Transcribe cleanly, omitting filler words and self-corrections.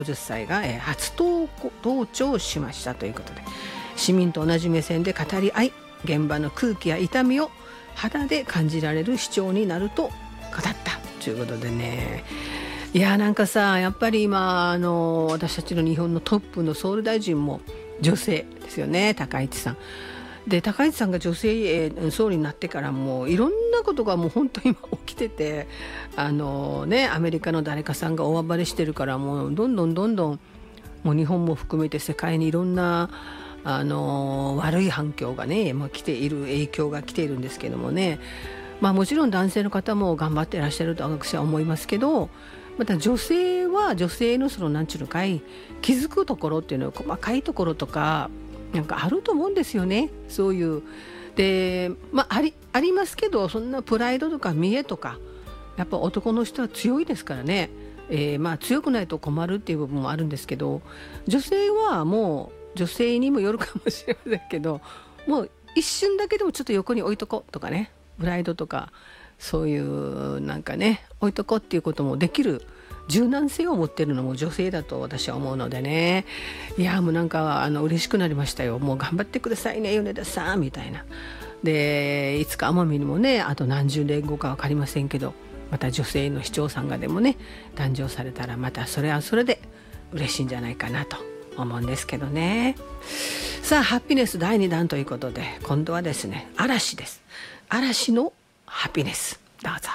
50歳が初登庁しましたということで、市民と同じ目線で語り合い、現場の空気や痛みを肌で感じられる市長になると語ったということでね。いやなんかさ、やっぱり今私たちの日本のトップの総理大臣も女性ですよね、高市さんで。高市さんが女性、総理になってからもいろんなことがもう本当に今起きてて、アメリカの誰かさんが大暴れしてるから、もうどんどんもう日本も含めて世界にいろんな悪い反響がね、来ている、影響が来ているんですけどもね。もちろん男性の方も頑張っていらっしゃると私は思いますけど、また女性は女性のなんちゅうのかい、気づくところっていうのは細かいところとかなんかあると思うんですよね。そういうで、ありますけど、そんなプライドとか見栄とかやっぱ男の人は強いですからね。強くないと困るっていう部分もあるんですけど、女性はもう女性にもよるかもしれませんけど、もう一瞬だけでもちょっと横に置いとこうとかね、プライドとかそういうなんかね、置いとこうっていうこともできる柔軟性を持っているのも女性だと私は思うのでね。いやもうなんか嬉しくなりましたよ。もう頑張ってくださいね米田さんみたいな。でいつか奄美にもね、あと何十年後か分かりませんけど、また女性の市長さんがでもね誕生されたら、またそれはそれで嬉しいんじゃないかなと思うんですけどね。さあハッピネス第2弾ということで、今度はですね、嵐です。嵐のハピネス、どうぞ。